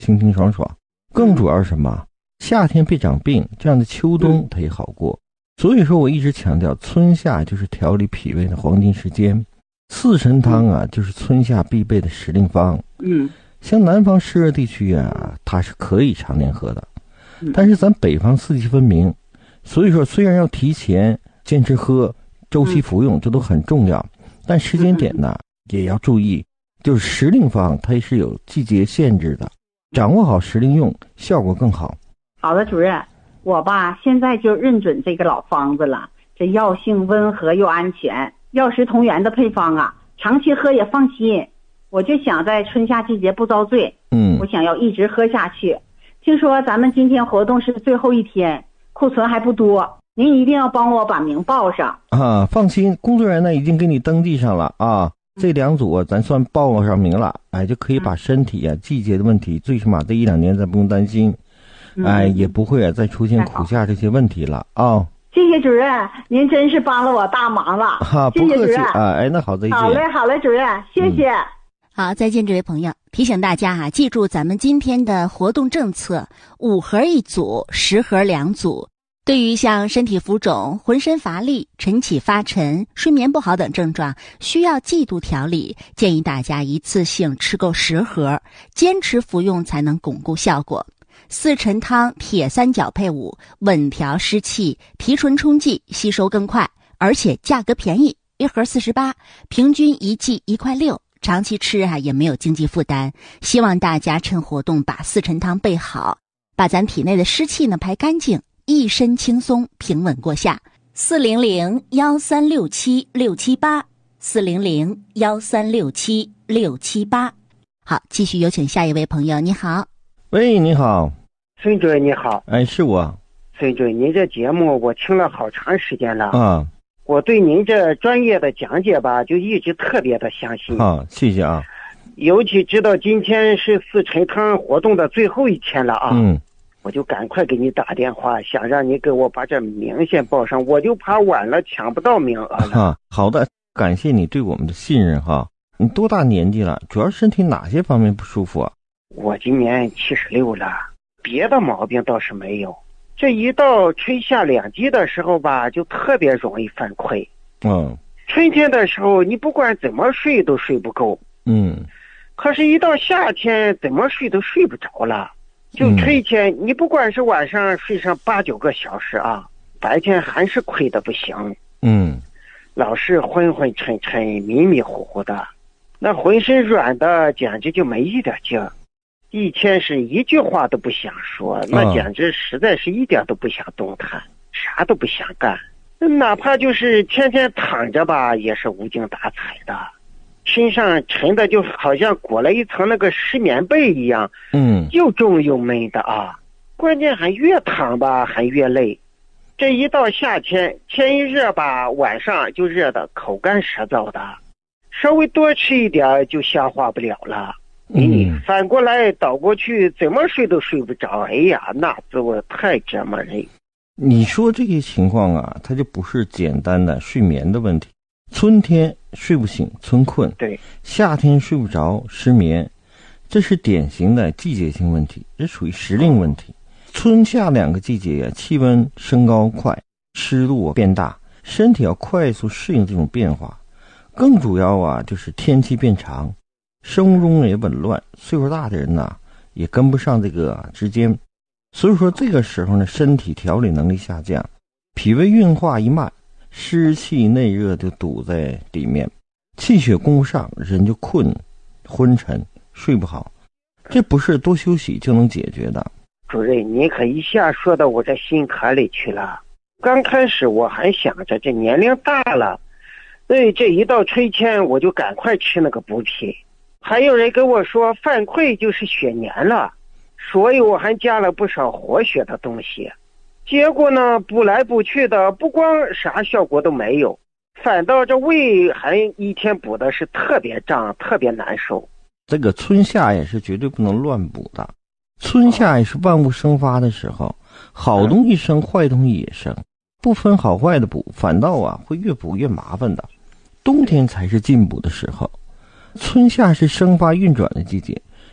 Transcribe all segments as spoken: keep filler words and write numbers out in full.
清清爽爽。更主要是什么？夏天别长病，这样的秋冬它也好过。所以说我一直强调，春夏就是调理脾胃的黄金时间。四神汤啊，就是春夏必备的时令方。 嗯， 像南方湿热地区啊，它是可以常年喝的，但是咱北方四季分明，所以说虽然要提前坚持喝，周期服用，这都很重要，但时间点呢也要注意，就是时令方它是有季节限制的，掌握好时令用，效果更好。 好的，主任，我吧现在就认准这个老方子了，这药性温和又安全，药食同源的配方啊，长期喝也放心。我就想在春夏季节不遭罪， 嗯， 我想要一直喝下去。听说咱们今天活动是最后一天，库存还不多，您一定要帮我把名报上啊！放心，工作人员呢已经给你登记上了啊，这两组啊咱算报上名了，哎，就可以把身体啊、季节的问题，最起码这一两年咱不用担心，哎，也不会啊再出现苦夏这些问题了啊。 谢谢主任，您真是帮了我大忙了， 哈、啊，不客气啊！哎，那好，再见。 好嘞，好嘞，主任，谢谢。嗯、 好，再见，这位朋友。提醒大家哈、啊，记住咱们今天的活动政策：五盒一组，十盒两组。对于像身体浮肿、浑身乏力、晨起发沉、睡眠不好等症状，需要季度调理，建议大家一次性吃够十盒，坚持服用才能巩固效果。四陈汤铁三角配伍，稳调湿气，提纯冲剂，吸收更快，而且价格便宜，一盒四十八，平均一剂一块六，长期吃啊也没有经济负担。希望大家趁活动把四陈汤备好，把咱体内的湿气呢排干净，一身轻松，平稳过夏。四零零幺三六七六七八，四零零幺三六七六七八。好，继续有请下一位朋友。你好。 喂，你好。 孙主任你好。 哎，是我。 孙主任，您这节目我听了好长时间了啊， 我对您这专业的讲解吧，就一直特别的相信啊，谢谢啊。 尤其知道今天是四陈汤活动的最后一天了啊， 嗯， 我就赶快给你打电话，想让你给我把这名先报上，我就怕晚了抢不到名额了。 啊，好的，感谢你对我们的信任哈。你多大年纪了？主要身体哪些方面不舒服啊？ 我今年七十六了，别的毛病倒是没有。这一到春夏两季的时候吧，就特别容易犯困。 嗯， 春天的时候，你不管怎么睡都睡不够。 嗯， 可是，一到夏天，怎么睡都睡不着了。就春天，你不管是晚上睡上八九个小时啊，白天还是困得不行。 嗯， 老是昏昏沉沉、迷迷糊糊的，那浑身软的，简直就没一点劲儿。一天是一句话都不想说，那简直实在是一点都不想动弹，啥都不想干。哪怕就是天天躺着吧，也是无精打采的，身上沉的就好像裹了一层那个湿棉被一样， 嗯， 又重又闷的啊。关键还越躺吧，还越累。这一到夏天，天一热吧，晚上就热得口干舌燥的，稍微多吃一点就消化不了了。 嗯， 反过来倒过去，怎么睡都睡不着。哎呀，那滋味太折磨人。 你说这个情况啊，它就不是简单的睡眠的问题。春天睡不醒，春困； 对， 夏天睡不着，失眠，这是典型的季节性问题，这属于时令问题。春夏两个季节啊，气温升高快，湿度变大，身体要快速适应这种变化。更主要啊，就是天气变长。生物钟也紊乱，岁数大的人呢也跟不上这个之间，所以说这个时候呢，身体调理能力下降，脾胃运化一慢，湿气内热就堵在里面，气血供不上，人就困昏沉睡不好，这不是多休息就能解决的。 主任，您可一下说到我这心坎里去了。刚开始我还想着这年龄大了，所以这一到春天我就赶快吃那个补品。还有人跟我说犯困就是血粘了，所以我还加了不少活血的东西。结果呢，补来补去的，不光啥效果都没有，反倒这胃还一天补的是特别胀，特别难受。 这个春夏也是绝对不能乱补的，春夏也是万物生发的时候，好东西生，坏东西也生，不分好坏的补，反倒啊会越补越麻烦的。冬天才是进补的时候。春夏是生发运转的季节，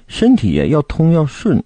身体呀要通要顺，